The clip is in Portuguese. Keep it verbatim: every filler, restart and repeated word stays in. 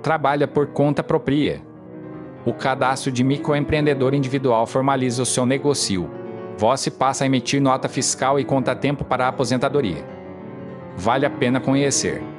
trabalha por conta própria. O cadastro de microempreendedor individual formaliza o seu negócio. Você passa a emitir nota fiscal e conta tempo para a aposentadoria. Vale a pena conhecer.